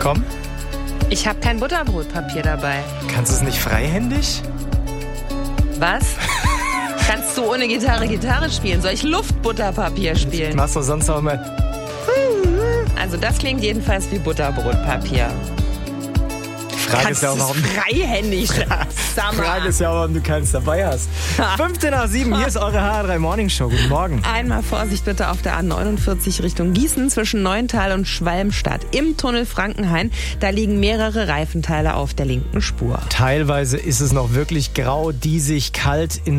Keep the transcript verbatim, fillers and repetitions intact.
Komm. Ich habe kein Butterbrotpapier dabei. Kannst du es nicht freihändig? Was? Kannst du ohne Gitarre Gitarre spielen? Soll ich Luftbutterpapier spielen? Machst du sonst auch immer... Also das klingt jedenfalls wie Butterbrotpapier. Die Frage ist ja auch, warum... freihändig Die Frage ist ja, warum du keins dabei hast. fünfzehn nach sieben, hier ist eure H R drei Morning Show. Guten Morgen. Einmal Vorsicht bitte auf der A neunundvierzig Richtung Gießen zwischen Neuental und Schwalmstadt. Im Tunnel Frankenhain, da liegen mehrere Reifenteile auf der linken Spur. Teilweise ist es noch wirklich grau, diesig, kalt in